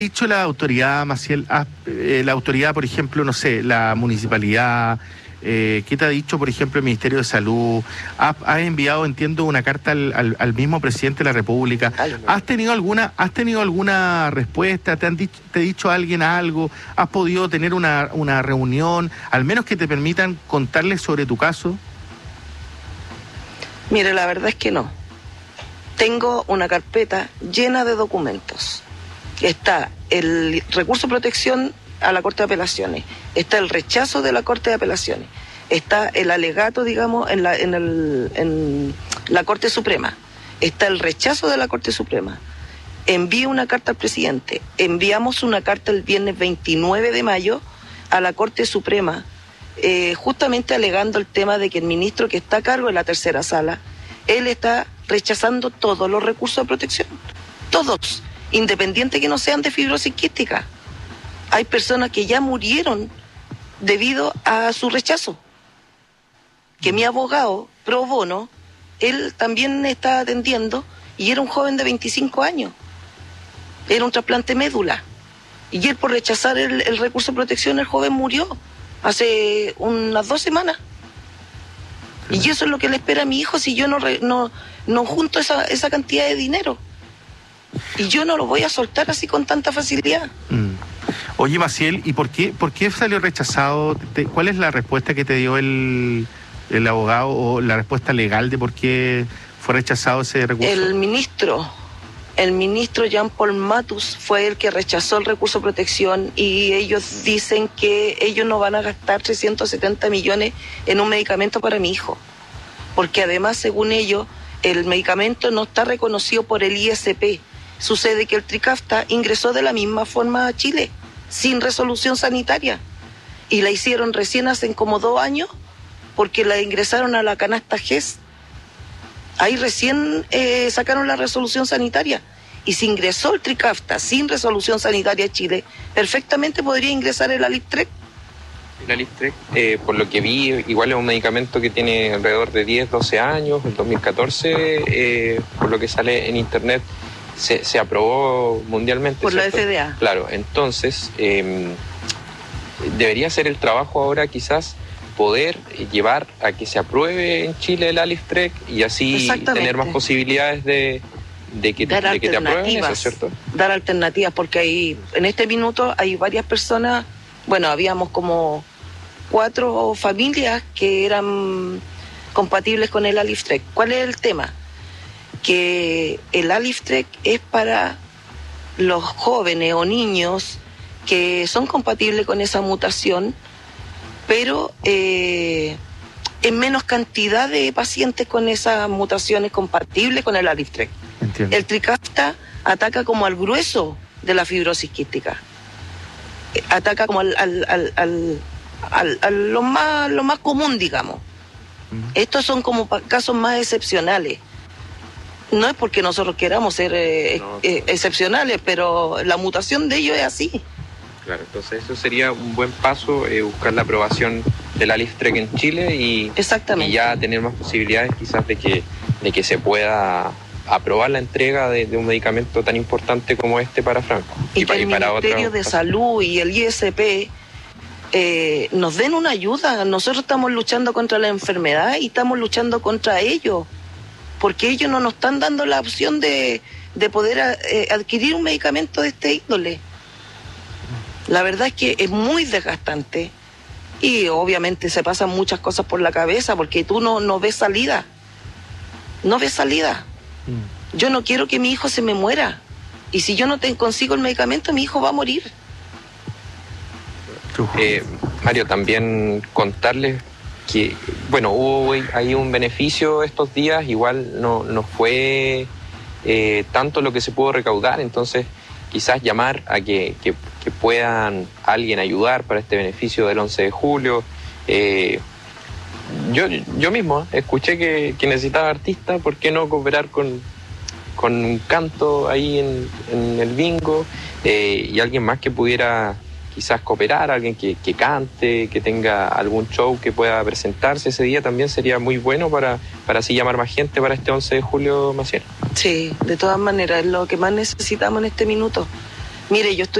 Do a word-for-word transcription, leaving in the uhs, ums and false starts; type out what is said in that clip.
dicho la autoridad, Maciel? ¿Has, eh, la autoridad, por ejemplo, no sé, la municipalidad, eh, ¿qué te ha dicho, por ejemplo, el Ministerio de Salud? ¿Has, has enviado, entiendo, una carta al, al, al mismo presidente de la República? ¿Has tenido alguna, has tenido alguna respuesta? ¿Te han dicho, te ha dicho alguien algo? ¿Has podido tener una, una reunión, al menos que te permitan contarles sobre tu caso? Mire, la verdad es que no. Tengo una carpeta llena de documentos. Está el recurso de protección a la Corte de Apelaciones, está el rechazo de la Corte de Apelaciones, está el alegato, digamos, en la, en el, en la Corte Suprema, está el rechazo de la Corte Suprema. Envío una carta al presidente, enviamos una carta el viernes veintinueve de mayo a la Corte Suprema, eh, justamente alegando el tema de que el ministro que está a cargo de la tercera sala, él está rechazando todos los recursos de protección, todos, independiente que no sean de fibrosis quística. Hay personas que ya murieron debido a su rechazo. Que mi abogado, pro bono, él también está atendiendo y era un joven de veinticinco años. Era un trasplante médula. Y él por rechazar el, el recurso de protección, el joven murió hace unas dos semanas. Y eso es lo que le espera a mi hijo si yo no, no, no junto esa, esa cantidad de dinero. Y yo no lo voy a soltar así con tanta facilidad. Mm. Oye, Maciel, ¿y por qué, por qué salió rechazado? Te, ¿Cuál es la respuesta que te dio el, el abogado o la respuesta legal de por qué fue rechazado ese recurso? El ministro, el ministro Jean-Paul Matus fue el que rechazó el recurso de protección y ellos dicen que ellos no van a gastar trescientos setenta millones en un medicamento para mi hijo. Porque además, según ellos, el medicamento no está reconocido por el I S P. Sucede que el Trikafta ingresó de la misma forma a Chile, sin resolución sanitaria. Y la hicieron recién hace como dos años, porque la ingresaron a la canasta G E S. Ahí recién eh, sacaron la resolución sanitaria. Y si ingresó el Trikafta sin resolución sanitaria a Chile, perfectamente podría ingresar el Aliftrek. El Aliftrek, eh, por lo que vi, igual es un medicamento que tiene alrededor de diez, doce años. En dos mil catorce, eh, por lo que sale en internet, Se, se aprobó mundialmente. Por ¿cierto? la F D A. Claro, entonces eh, debería ser el trabajo ahora quizás poder llevar a que se apruebe en Chile el Aliftrek y así tener más posibilidades de, de, que, de que te aprueben eso, ¿cierto? Dar alternativas, porque hay, en este minuto hay varias personas, bueno, habíamos como cuatro familias que eran compatibles con el Aliftrek. ¿Cuál es el tema? Que el Aliftrek es para los jóvenes o niños que son compatibles con esa mutación, pero eh, en menos cantidad de pacientes con esas mutaciones compatibles con el Aliftrek. Entiendo. El Trikafta ataca como al grueso de la fibrosis quística, ataca como al, al, al, al, al, al lo más, lo más común, digamos. Mm. Estos son como casos más excepcionales. No es porque nosotros queramos ser eh, no, eh, excepcionales, pero la mutación de ellos es así. Claro, entonces eso sería un buen paso, eh, buscar la aprobación del Aliftrek en Chile y, y ya tener más posibilidades quizás de que, de que se pueda aprobar la entrega de, de un medicamento tan importante como este para Franco. Y, y que el y para Ministerio de casos. Salud y el I S P eh, nos den una ayuda. Nosotros estamos luchando contra la enfermedad y estamos luchando contra ellos, porque ellos no nos están dando la opción de, de poder eh, adquirir un medicamento de este índole. La verdad es que es muy desgastante y obviamente se pasan muchas cosas por la cabeza porque tú no, no ves salida. No ves salida. Mm. Yo no quiero que mi hijo se me muera. Y si yo no te consigo el medicamento, mi hijo va a morir. Eh, Mario, también contarles que, bueno, hubo ahí un beneficio estos días, igual no, no fue eh, tanto lo que se pudo recaudar, entonces quizás llamar a que, que, que puedan alguien ayudar para este beneficio del once de julio. Eh, yo, yo mismo eh, escuché que, que necesitaba artistas, ¿por qué no cooperar con, con un canto ahí en, en el bingo? Eh, y alguien más que pudiera quizás cooperar, alguien que, que cante, que tenga algún show que pueda presentarse ese día, también sería muy bueno para, para así llamar más gente para este once de julio, Maciel. Sí, de todas maneras, es lo que más necesitamos en este minuto. Mire, yo estoy